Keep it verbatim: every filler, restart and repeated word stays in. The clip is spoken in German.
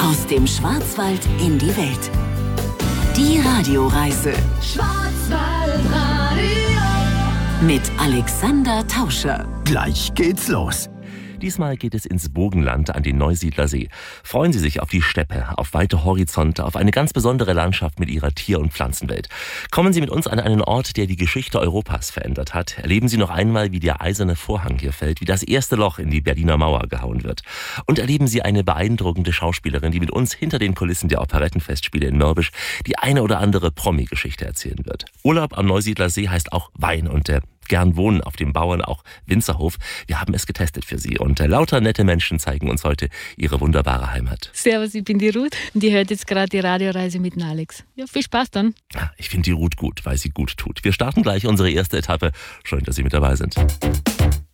Aus dem Schwarzwald in die Welt. Die Radioreise. Schwarzwaldradio. Mit Alexander Tauscher. Gleich geht's los. Diesmal geht es ins Burgenland an den Neusiedlersee. Freuen Sie sich auf die Steppe, auf weite Horizonte, auf eine ganz besondere Landschaft mit ihrer Tier- und Pflanzenwelt. Kommen Sie mit uns an einen Ort, der die Geschichte Europas verändert hat. Erleben Sie noch einmal, wie der eiserne Vorhang hier fällt, wie das erste Loch in die Berliner Mauer gehauen wird. Und erleben Sie eine beeindruckende Schauspielerin, die mit uns hinter den Kulissen der Operettenfestspiele in Mörbisch die eine oder andere Promi-Geschichte erzählen wird. Urlaub am Neusiedlersee heißt auch Wein und der gern wohnen auf dem Bauern, auch Winzerhof. Wir haben es getestet für Sie und äh, lauter nette Menschen zeigen uns heute ihre wunderbare Heimat. Servus, ich bin die Ruth und ich höre jetzt gerade die Radioreise mit dem Alex. Ja, viel Spaß dann. Ja, ich finde die Ruth gut, weil sie gut tut. Wir starten gleich unsere erste Etappe. Schön, dass Sie mit dabei sind.